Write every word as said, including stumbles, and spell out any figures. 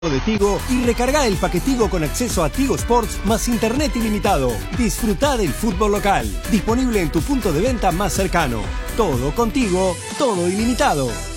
de Tigo y recarga el paquetigo con acceso a Tigo Sports más internet ilimitado. Disfruta del fútbol local. Disponible en tu punto de venta más cercano. Todo contigo, todo ilimitado.